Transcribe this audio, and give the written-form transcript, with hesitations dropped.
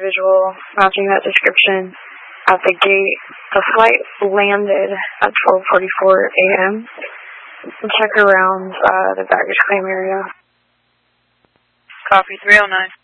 individual matching that description at the gate. The flight landed at 12:44 a.m. Check around the baggage claim area. Copy, 309.